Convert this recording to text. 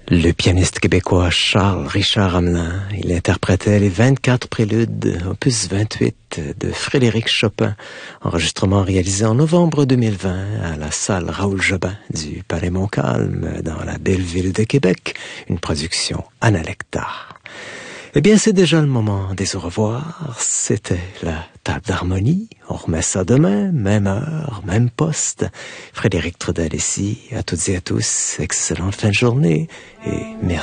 Le pianiste québécois Charles Richard Hamelin, il interprétait les 24 préludes, opus 28 de Frédéric Chopin, enregistrement réalisé en novembre 2020 à la salle Raoul-Jobin du Palais Montcalm dans la belle ville de Québec, une production Analecta. Eh bien, c'est déjà le moment des au revoir. C'était la table d'harmonie. On remet ça demain, même heure, même poste. Frédéric Trudel ici. À toutes et à tous, excellente fin de journée et merci.